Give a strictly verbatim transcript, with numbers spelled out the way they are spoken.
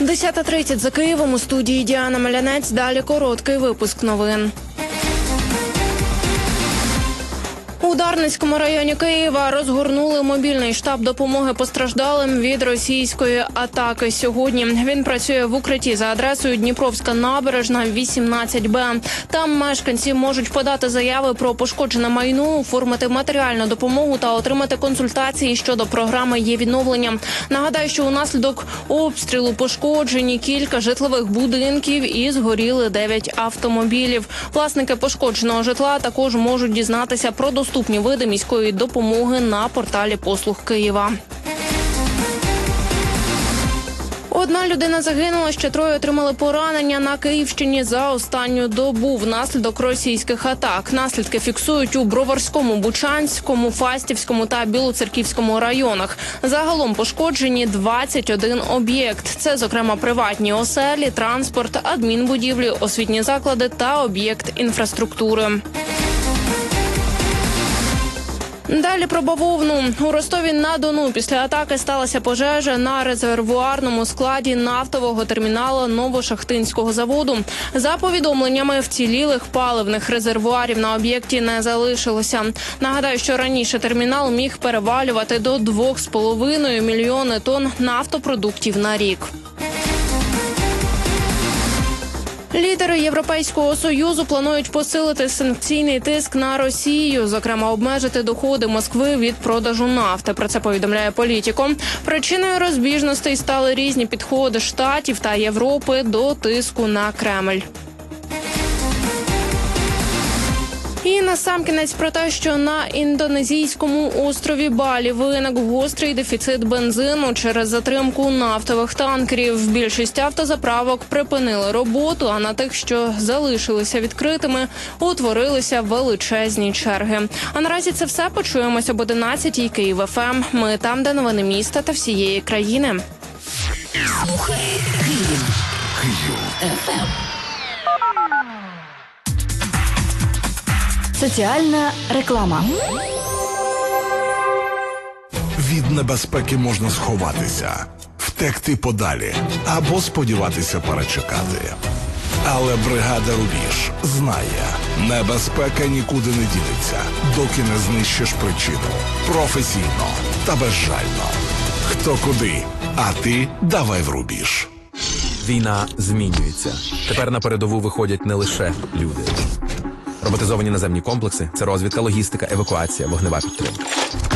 десята тридцять за Києвом, у студії Діана Малянець. Далі короткий випуск новин. У Дарницькому районі Києва розгорнули мобільний штаб допомоги постраждалим від російської атаки. Сьогодні він працює в укритті за адресою Дніпровська набережна, вісімнадцять Б. Там мешканці можуть подати заяви про пошкоджене майно, оформити матеріальну допомогу та отримати консультації щодо програми «Є відновлення». Нагадаю, що унаслідок обстрілу пошкоджені кілька житлових будинків і згоріли дев'ять автомобілів. Власники пошкодженого житла також можуть дізнатися про доступні види міської допомоги на порталі «Послуг Києва». Одна людина загинула, ще троє отримали поранення на Київщині за останню добу внаслідок російських атак. Наслідки фіксують у Броварському, Бучанському, Фастівському та Білоцерківському районах. Загалом пошкоджені двадцять один об'єкт. Це, зокрема, приватні оселі, транспорт, адмінбудівлі, освітні заклади та об'єкт інфраструктури. Далі про бавовну. У Ростові-на-Дону після атаки сталася пожежа на резервуарному складі нафтового терміналу Новошахтинського заводу. За повідомленнями, вцілілих паливних резервуарів на об'єкті не залишилося. Нагадаю, що раніше термінал міг перевалювати до двох з половиною мільйони тонн нафтопродуктів на рік. Лідери Європейського Союзу планують посилити санкційний тиск на Росію, зокрема обмежити доходи Москви від продажу нафти. Про це повідомляє Політіко. Причиною розбіжностей стали різні підходи Штатів та Європи до тиску на Кремль. І насамкінець про те, що на індонезійському острові Балі виник гострий дефіцит бензину через затримку нафтових танкерів. Більшість автозаправок припинили роботу, а на тих, що залишилися відкритими, утворилися величезні черги. А наразі це все. Почуємося об одинадцятій. Київ еф ем. Ми там, де новини міста та всієї країни. Слухай Київ. Київ еф ем. Соціальна реклама. Від небезпеки можна сховатися, втекти подалі або сподіватися перечекати. Але бригада «Рубіж» знає, небезпека нікуди не дінеться, доки не знищиш причину. Професійно та безжально. Хто куди, а ти давай в рубіж. Війна змінюється. Тепер на передову виходять не лише люди. Роботизовані наземні комплекси – це розвідка, логістика, евакуація, вогнева підтримка.